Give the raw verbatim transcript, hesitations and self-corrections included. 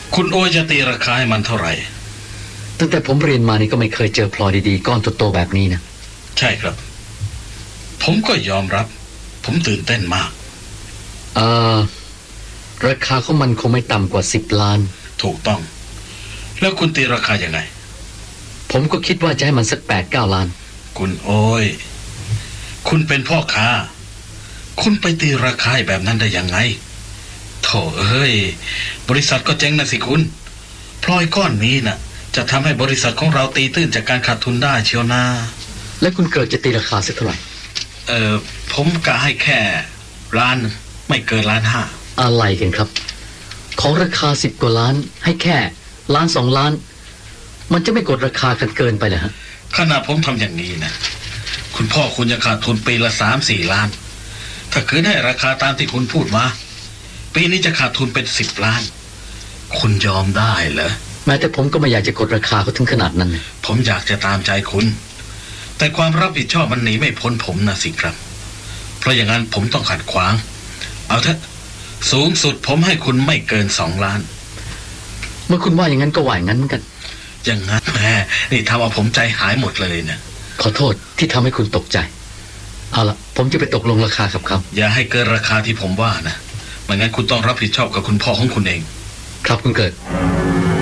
คุณโอจะตีราคาให้มันเท่าไหร่ตั้งแต่ผมเรียนมานี่ก็ไม่เคยเจอพลอยดีๆก้อนโตๆแบบนี้นะใช่ครับผมก็ยอมรับผมตื่นเต้นมากเอ่อราคาของมันคงไม่ต่ำกว่าสิบล้านถูกต้องแล้วคุณตีราคายังไงผมก็คิดว่าจะให้มันสักแปดเก้าล้านคุณโอ้ยคุณเป็นพ่อค้าคุณไปตีราคาแบบนั้นได้ยังไงโธ่เอ้ยบริษัทก็เจ๊งนะสิคุณพลอยก้อนนี้น่ะจะทำให้บริษัทของเราตีตื้นจากการขาดทุนได้เชียวนะและคุณเกิดจะตีราคาสักเท่าไหร่เออผมกะให้แค่ล้านไม่เกินล้านห้าอะไรกันครับของราคาสิบกว่าล้านให้แค่ล้านสองล้านมันจะไม่กดราคากันเกินไปเหรอฮะขณะผมทำอย่างนี้นะคุณพ่อคุณจะขาดทุนปีละสามสี่ล้านถ้าคืนให้ราคาตามที่คุณพูดมาปีนี้จะขาดทุนเป็นสิบล้านคุณยอมได้เหรอแม้แต่ผมก็ไม่อยากจะกดราคาเขาถึงขนาดนั้นผมอยากจะตามใจคุณแต่ความรับผิดชอบมันหนีไม่พ้นผมนะสิครับเพราะอย่างนั้นผมต้องขัดขวางเอาเถอะสูงสุดผมให้คุณไม่เกินสองล้านเมื่อคุณว่าอย่างนั้นก็ว่าอย่างนั้นกันอย่างนั้นแหมนี่ทำเอาผมใจหายหมดเลยเนี่ยขอโทษที่ทำให้คุณตกใจเอาล่ะผมจะไปตกลงราคากับเขาอย่าให้เกินราคาที่ผมว่านะไม่งั้นคุณต้องรับผิดชอบกับคุณพ่อของคุณเองครับคุณเกิด